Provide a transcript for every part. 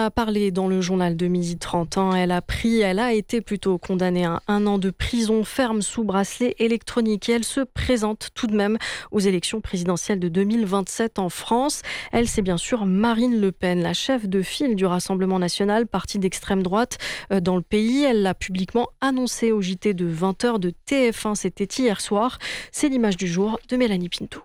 a parlé dans le journal de 12h30. Elle a été plutôt condamnée à 1 an de prison ferme sous bracelet électronique. Et elle se présente tout de même aux élections présidentielles de 2027 en France. Elle, c'est bien sûr Marine Le Pen, la chef de file du Rassemblement national, parti d'extrême droite dans le pays. Elle l'a publiquement annoncé au JT de 20h de TF1. C'était hier soir. C'est l'image du jour de Mélanie Pinto.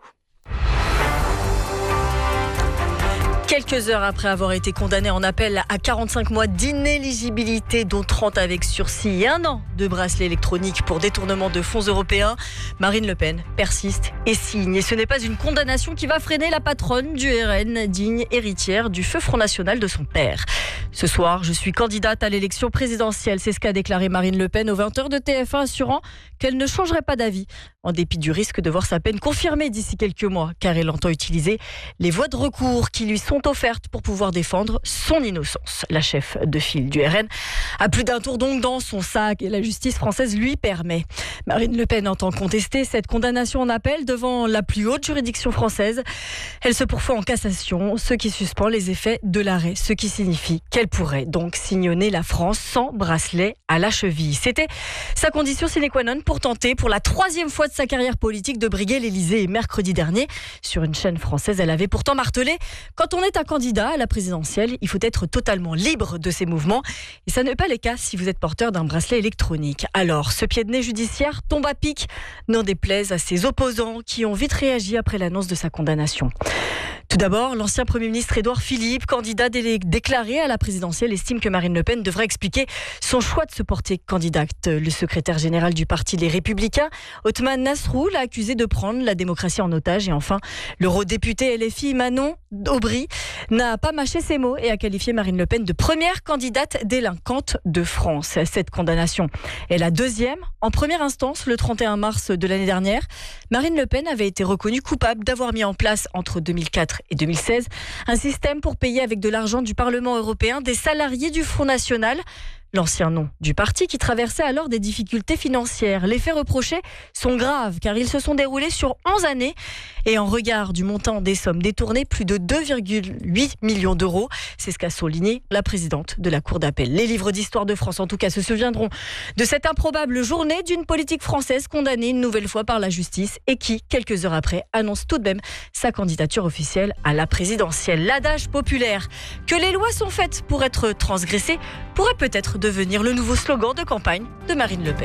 Quelques heures après avoir été condamnée en appel à 45 mois d'inéligibilité, dont 30 avec sursis et 1 an de bracelet électronique pour détournement de fonds européens, Marine Le Pen persiste et signe. Et ce n'est pas une condamnation qui va freiner la patronne du RN, digne héritière du feu Front National de son père. Ce soir, je suis candidate à l'élection présidentielle. C'est ce qu'a déclaré Marine Le Pen aux 20h de TF1, assurant qu'elle ne changerait pas d'avis, en dépit du risque de voir sa peine confirmée d'ici quelques mois, car elle entend utiliser les voies de recours qui lui sont offertes pour pouvoir défendre son innocence. La chef de file du RN a plus d'un tour donc dans son sac et la justice française lui permet. Marine Le Pen entend contester cette condamnation en appel devant la plus haute juridiction française. Elle se pourvoit en cassation, ce qui suspend les effets de l'arrêt, ce qui signifie qu'elle pourrait donc sillonner la France sans bracelet à la cheville. C'était sa condition sine qua non pour tenter pour la 3e fois de sa carrière politique de briguer l'Elysée. Et mercredi dernier, sur une chaîne française, elle avait pourtant martelé: quand on est un candidat à la présidentielle, il faut être totalement libre de ses mouvements. Et ça n'est pas le cas si vous êtes porteur d'un bracelet électronique. Alors, ce pied de nez judiciaire tombe à pic, n'en déplaise à ses opposants qui ont vite réagi après l'annonce de sa condamnation. Tout d'abord, l'ancien Premier ministre Édouard Philippe, candidat déclaré à la présidentielle, estime que Marine Le Pen devrait expliquer son choix de se porter candidate. Le secrétaire général du parti Les Républicains, Othman Nasrou, l'a accusé de prendre la démocratie en otage. Et enfin, l'eurodéputé LFI Manon Aubry n'a pas mâché ses mots et a qualifié Marine Le Pen de première candidate délinquante de France. Cette condamnation est la 2e. En première instance, le 31 mars de l'année dernière, Marine Le Pen avait été reconnue coupable d'avoir mis en place entre 2004 et 2016, un système pour payer avec de l'argent du Parlement européen des salariés du Front National, l'ancien nom du parti qui traversait alors des difficultés financières. Les faits reprochés sont graves car ils se sont déroulés sur 11 années et en regard du montant des sommes détournées, plus de 2,8 millions d'euros. C'est ce qu'a souligné la présidente de la Cour d'appel. Les livres d'histoire de France, en tout cas, se souviendront de cette improbable journée d'une politique française condamnée une nouvelle fois par la justice et qui, quelques heures après, annonce tout de même sa candidature officielle à la présidentielle. L'adage populaire que les lois sont faites pour être transgressées pourrait peut-être devenir le nouveau slogan de campagne de Marine Le Pen.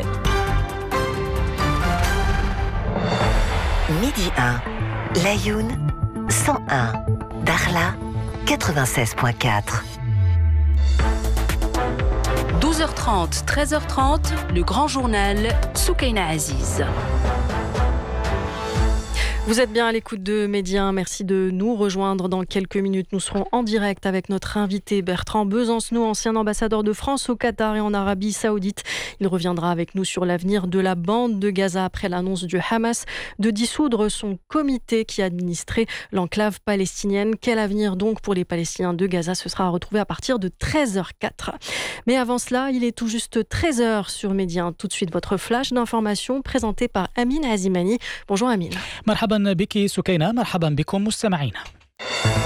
Midi 1, Layoun 101, Darla 96.4. 12h30, 13h30, le grand journal Soukaina Aziz. Vous êtes bien à l'écoute de Média. Merci de nous rejoindre. Dans quelques minutes, nous serons en direct avec notre invité Bertrand Besancenot, ancien ambassadeur de France au Qatar et en Arabie Saoudite. Il reviendra avec nous sur l'avenir de la bande de Gaza après l'annonce du Hamas de dissoudre son comité qui administrait l'enclave palestinienne. Quel avenir donc pour les Palestiniens de Gaza? Ce sera à retrouver à partir de 13h04. Mais avant cela, il est tout juste 13h sur Média. Tout de suite, votre flash d'information présenté par Amine Azimani. Bonjour Amine. مرحبا بك سكينة، مرحبا بكم مستمعينا.